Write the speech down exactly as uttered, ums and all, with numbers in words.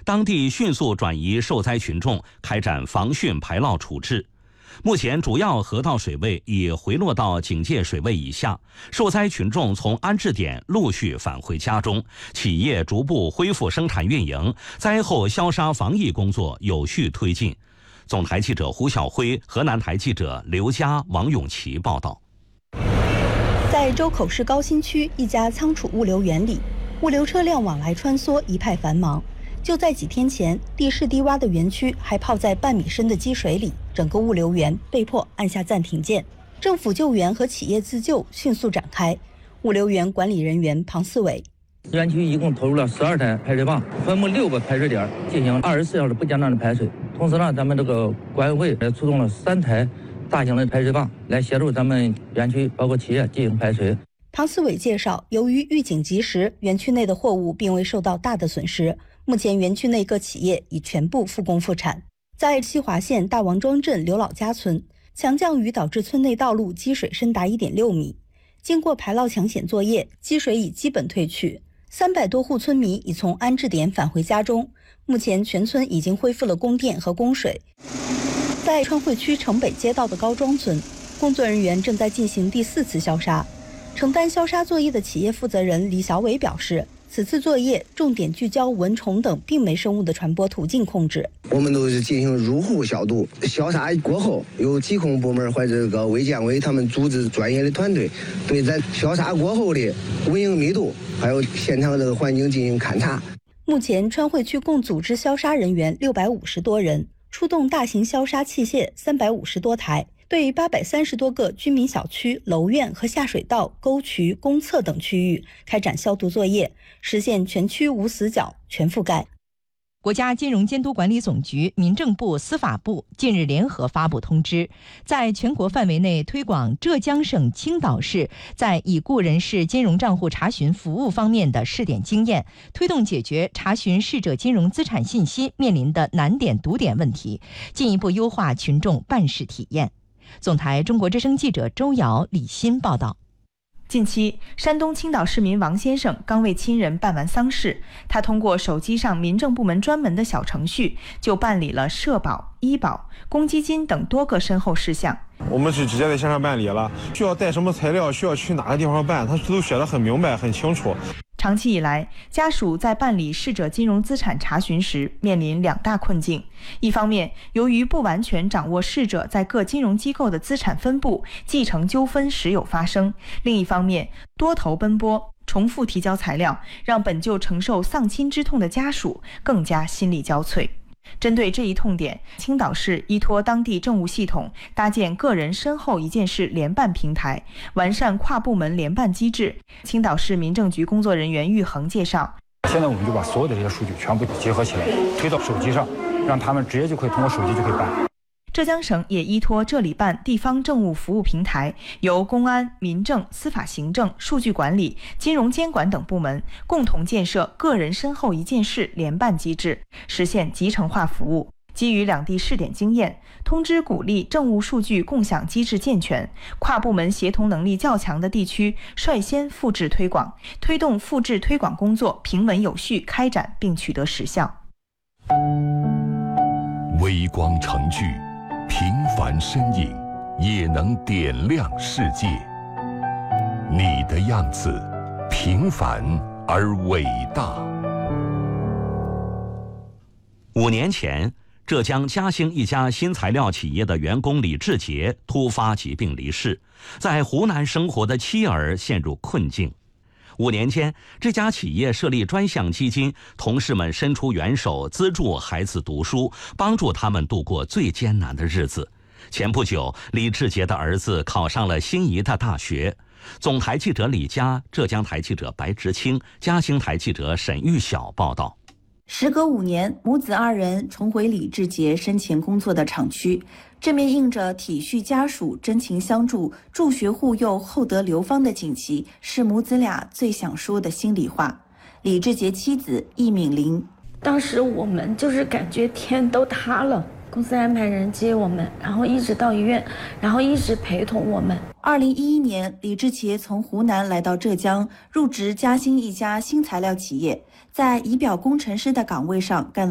当地迅速转移受灾群众，开展防汛排涝处置。目前主要河道水位已回落到警戒水位以下，受灾群众从安置点陆续返回家中，企业逐步恢复生产运营，灾后消杀防疫工作有序推进。总台记者胡晓辉、河南台记者刘佳、王永琪报道。 在周口市高新区一家仓储物流园里，物流车辆往来穿梭，一派繁忙。就在几天前，地势低洼的园区还泡在半米深的积水里，整个物流园被迫按下暂停键。政府救援和企业自救迅速展开。物流园管理人员庞四伟： 园区一共投入了十二台排水泵，分布六个排水点，进行二十四小时不间断的排水。同时呢，咱们这个管委会也出动了三台大型的排水泵，来协助咱们园区包括企业进行排水。 庞四伟介绍，由于预警及时，园区内的货物并未受到大的损失。目前园区内各企业已全部复工复产。在西华县大王庄镇刘老家村，强降雨导致村内道路积水深达 一点六米，经过排涝抢险作业，积水已基本退去，三百多户村民已从安置点返回家中。目前全村已经恢复了供电和供水。在川汇区城北街道的高庄村，工作人员正在进行第四次消杀。承担消杀作业的企业负责人李小伟表示，此次作业重点聚焦蚊虫等病媒生物的传播途径控制。 我们都是进行入户消毒，消杀过后，由疾控部门或者这个卫健委他们组织专业的团队，对咱消杀过后的蚊蝇密度还有现场这个环境进行勘察。 目前川汇区共组织消杀人员六百五十多人，出动大型消杀器械三百五十多台。对八百三十多个居民小区、楼院和下水道、沟渠、公厕等区域开展消毒作业，实现全区无死角、全覆盖。 国家金融监督管理总局、民政部、司法部近日联合发布通知，在全国范围内推广浙江省青岛市在已故人士金融账户查询服务方面的试点经验，推动解决查询逝者金融资产信息面临的难点堵点问题，进一步优化群众办事体验。总台中国之声记者周瑶、李欣报道。 近期，山东青岛市民王先生刚为亲人办完丧事，他通过手机上民政部门专门的小程序，就办理了社保、医保、公积金等多个身后事项。 我们是直接在线上办理了，需要带什么材料，需要去哪个地方办，他都写得很明白、很清楚。 长期以来，家属在办理逝者金融资产查询时面临两大困境。一方面，由于不完全掌握逝者在各金融机构的资产分布，继承纠纷时有发生；另一方面，多头奔波，重复提交材料，让本就承受丧亲之痛的家属更加心力交瘁。针对这一痛点，青岛市依托当地政务系统，搭建个人身后一件事联办平台，完善跨部门联办机制。青岛市民政局工作人员玉恒介绍， 现在我们就把所有的这些数据全部结合起来，推到手机上，让他们直接就可以通过手机就可以办。 浙江省也依托这里办地方政务服务平台，由公安、民政、司法行政、数据管理、金融监管等部门共同建设个人身后一件事联办机制，实现集成化服务。基于两地试点经验，通知鼓励政务数据共享机制健全，跨部门协同能力较强的地区率先复制推广，推动复制推广工作平稳有序开展并取得实效。 微光成炬，平凡身影也能点亮世界。你的样子，平凡而伟大。 五年前，浙江嘉兴一家新材料企业的员工李志杰突发疾病离世，在湖南生活的妻儿陷入困境。五年间，这家企业设立专项基金，同事们伸出援手，资助孩子读书，帮助他们度过最艰难的日子。前不久，李志杰的儿子考上了心仪的大学。总台记者李佳、浙江台记者白直清、嘉兴台记者沈玉晓报道。 时隔五年，母子二人重回李志杰生前工作的厂区，这面印着体恤家属、真情相助、助学护幼、厚德流芳的锦旗，是母子俩最想说的心里话。李志杰妻子易敏玲， 当时我们就是感觉天都塌了，公司安排人接我们，然后一直到医院，然后一直陪同我们。 二零一一年，李志杰从湖南来到浙江，入职嘉兴一家新材料企业，在仪表工程师的岗位上干了